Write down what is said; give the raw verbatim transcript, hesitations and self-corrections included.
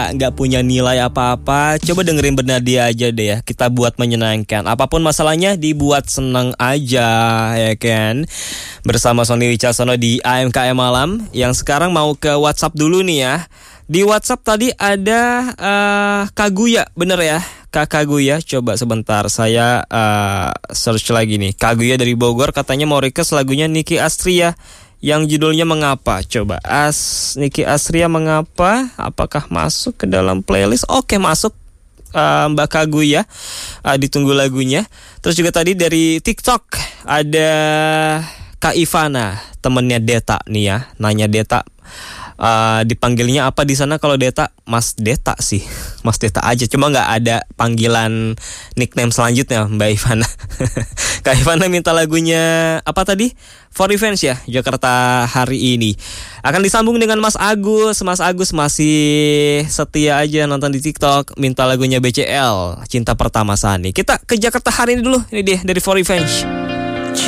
nggak punya nilai apa-apa, coba dengerin Bernadia aja deh ya. Kita buat menyenangkan. Apapun masalahnya dibuat senang aja, ya kan? Bersama Sony Wicaksono di A M K M Malam. Yang sekarang mau ke WhatsApp dulu nih ya. Di WhatsApp tadi ada uh, Kaguya, bener ya? Kak Kaguya, coba sebentar saya uh, search lagi nih. Kaguya dari Bogor katanya mau request lagunya Nicky Astria yang judulnya Mengapa. Coba As Nicky Astria Mengapa, apakah masuk ke dalam playlist? Oke, masuk. uh, Mbak Kaguya, uh, ditunggu lagunya. Terus juga tadi dari TikTok ada Kak Ivana, temennya Deta nih ya. Nanya Deta, Uh, dipanggilnya apa di sana? Kalau Deta, Mas Deta sih, Mas Deta aja. Cuma nggak ada panggilan nickname selanjutnya, Mbak Ivana. Kak Ivana minta lagunya apa tadi? For Revenge ya, Jakarta hari ini. Akan disambung dengan Mas Agus. Mas Agus masih setia aja nonton di TikTok. Minta lagunya B C L, Cinta Pertama Sani. Kita ke Jakarta hari ini dulu. Ini dia dari For Revenge.